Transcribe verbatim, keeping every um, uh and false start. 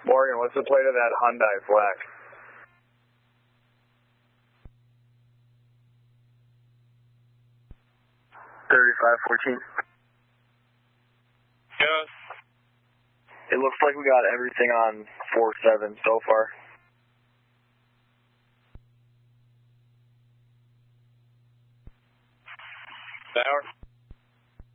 Morgan, what's the plate of that Hyundai Black? thirty-five fourteen. Yes. It looks like we got everything on four seven so far. Tower.